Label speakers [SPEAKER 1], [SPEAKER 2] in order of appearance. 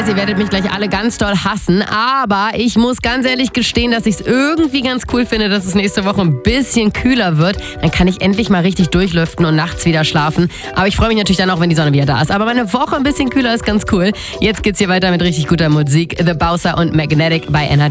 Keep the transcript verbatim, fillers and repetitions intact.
[SPEAKER 1] weiß, ihr werdet mich gleich alle ganz doll hassen, aber ich muss ganz ehrlich gestehen, dass ich es irgendwie ganz cool finde, dass es nächste Woche ein bisschen kühler wird. Dann kann ich endlich mal richtig durchlüften und nachts wieder schlafen. Aber ich freue mich natürlich dann auch, wenn die Sonne wieder da ist. Aber eine Woche ein bisschen kühler ist ganz cool. Jetzt geht's hier weiter mit richtig guter Musik. The Bowser und Magnetic bei Energy.